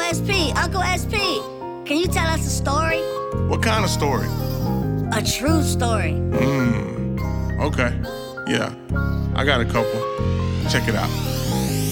SP, Uncle SP, can you tell us a story? What kind of story? A true story. Okay. Yeah, I got a couple. Check it out.